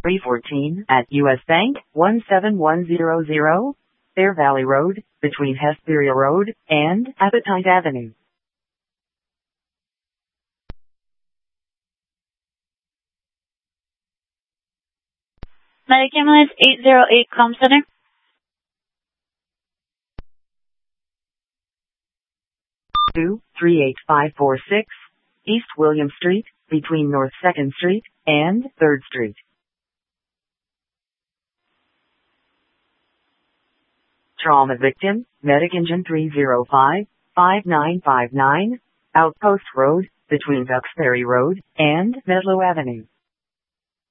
314 at U.S. Bank, 17100, Bear Valley Road, between Hesperia Road and Appetite Avenue. Medic Ambulance 808 Comm Center. 238546, East William Street, between North 2nd Street and 3rd Street. Trauma victim, Medic Engine 305-5959, Outpost Road, between Duxbury Road and Medlow Avenue.